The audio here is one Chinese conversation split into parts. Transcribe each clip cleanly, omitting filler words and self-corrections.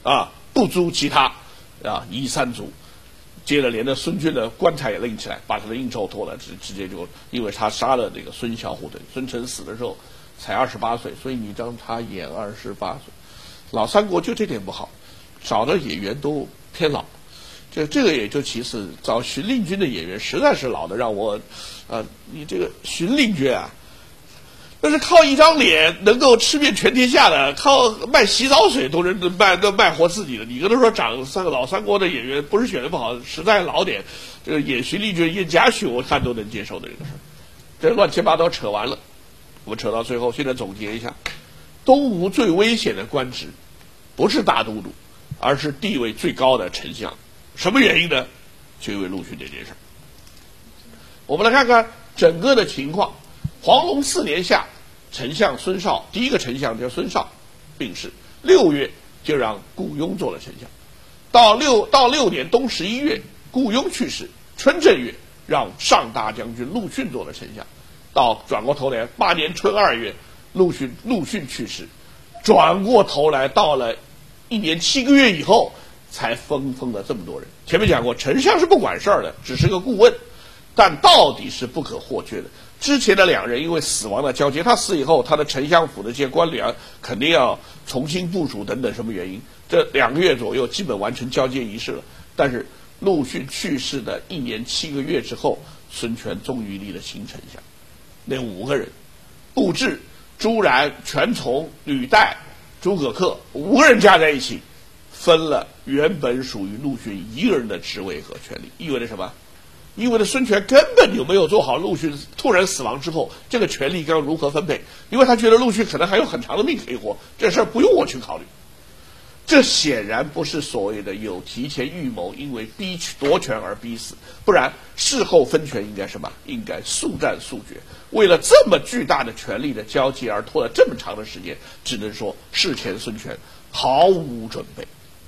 不足其他，夷三族。接着连着孙权的棺材也拎起来，把他的印绶脱了，直接就因为他杀了这个孙小虎的孙承死的时候才28岁，所以你让他演28岁。老三国就这点不好，找的演员都偏老。这个也就其次，找荀令君的演员实在是老的让我，你这个荀令君啊，那是靠一张脸能够吃遍全天下的，靠卖洗澡水都能卖活自己的。你跟他说老三国的演员不是选的不好，实在老点，这个演荀令君、演贾诩，我看都能接受的这个事儿。这乱七八糟扯完了，我们扯到最后，现在总结一下，东吴最危险的官职，不是大都督，而是地位最高的丞相。什么原因呢？就因为陆逊这件事。我们来看看整个的情况。黄龙4年夏，丞相孙绍，第一个丞相叫孙绍病逝，6月就让顾雍做了丞相。到6年冬11月，顾雍去世，春正月让上大将军陆逊做了丞相。转过头来8年春2月，陆逊去世，转过头来到了1年7个月以后，才封了这么多人。前面讲过，丞相是不管事儿的，只是个顾问，但到底是不可或缺的。之前的2人因为死亡的交接，他死以后，他的丞相府的这些官僚肯定要重新部署等等什么原因，这2个月左右基本完成交接仪式了。但是陆逊去世的1年7个月之后，孙权终于立了新丞相。那5个人，布置、朱然、权从、吕岱、诸葛恪5个人加在一起，分了原本属于陆逊1个人的职位和权力。意味着什么？意味着孙权根本就没有做好陆逊突然死亡之后这个权力该如何分配，因为他觉得陆逊可能还有很长的命可以活，这事儿不用我去考虑。这显然不是所谓的有提前预谋，因为夺权而逼死，不然事后分权应该什么？应该速战速决。为了这么巨大的权力的交接而拖了这么长的时间，只能说事前孙权毫无准备。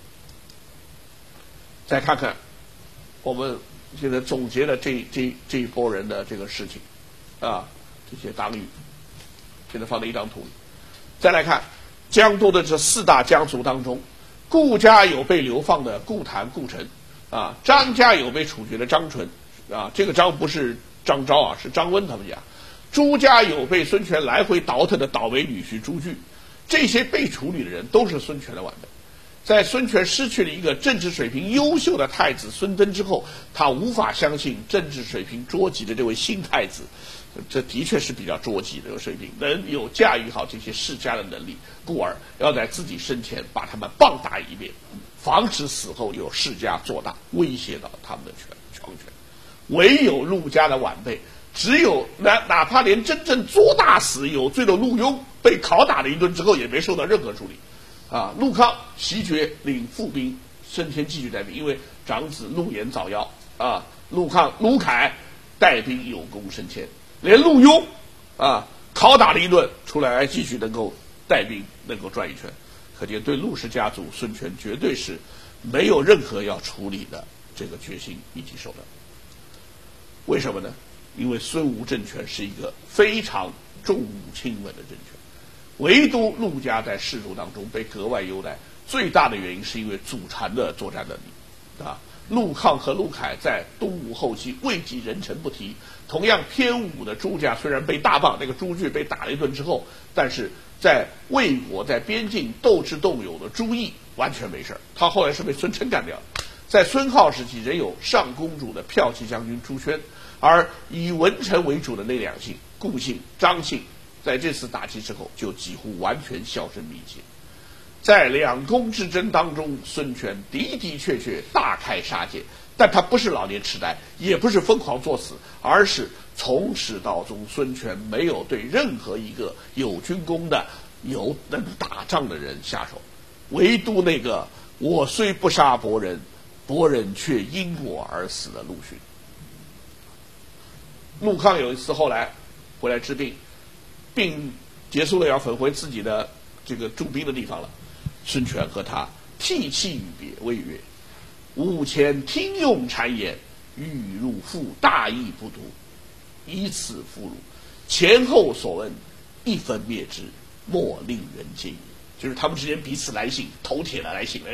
再看看我们现在总结了这一波人的这个事情这些党羽现在放在一张图里。再来看江东的这4大家族当中，顾家有被流放的顾谭、顾辰张家有被处决的张纯这个张不是张昭是张温他们家。朱家有被孙权来回倒腾的倒霉女婿朱据。这些被处理的人都是孙权的晚辈。在孙权失去了一个政治水平优秀的太子孙登之后，他无法相信政治水平捉急的这位新太子，这的确是比较捉急的这个水平，能有驾驭好这些世家的能力，故而要在自己生前把他们棒打一遍，防止死后有世家做大，威胁到他们的强权。唯有陆家的晚辈，只有哪怕连真正作大死有罪的陆雍被拷打了一顿之后，也没受到任何处理。陆抗袭爵领副兵，升迁继续带兵，因为长子陆延早夭陆凯带兵有功升迁，连陆雍拷打了一顿出来，还继续能够带兵，能够转一圈。可见对陆氏家族，孙权绝对是没有任何要处理的这个决心以及手段。为什么呢？因为孙吴政权是一个非常重武轻文的政权。唯独陆家在士族当中被格外优待，最大的原因是因为祖传的作战能力陆抗和陆凯在东吴后期位极人臣不提，同样偏武的朱家虽然被大棒那个朱据被打了一顿之后，但是在魏国在边境斗智斗勇的朱毅完全没事，他后来是被孙琛干掉了。在孙皓时期仍有上公主的骠骑将军朱宣，而以文臣为主的那2姓顾姓、张姓，在这次打击之后就几乎完全销声匿迹。在2公之争当中，孙权的确大开杀戒，但他不是老年痴呆，也不是疯狂作死，而是从始到终孙权没有对任何一个有军功的有能打仗的人下手，唯独那个我虽不杀伯仁，伯仁却因我而死的陆逊。陆抗有一次后来回来治病，病结束了，要返回自己的这个驻兵的地方了。孙权和他涕泣与别，谓曰：吾前听用谗言，欲入腹大义不读，以此俘虏，前后所闻，一分灭之，莫令人见也。就是他们之间彼此来信，头铁的来信，